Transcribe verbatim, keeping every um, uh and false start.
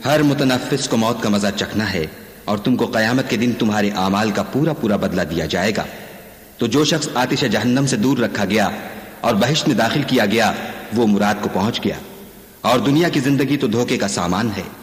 हर मुतनफ्फिस को मौत का मजा चखना है और तुमको कयामत के दिन तुम्हारे आमाल का पूरा पूरा बदला दिया जाएगा। तो जो शख्स आतिश जहन्नम से दूर रखा गया और बहिश्त में दाखिल किया गया वो मुराद को पहुंच गया, और दुनिया की जिंदगी तो धोखे का सामान है।